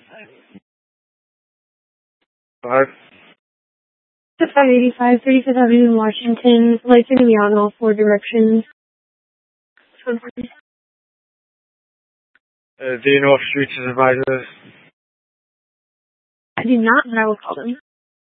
Five. To 585, 35th Avenue in Washington. Lights are going to be on in all four directions. Do you know if Streets is advisor? I do not, but I will call them.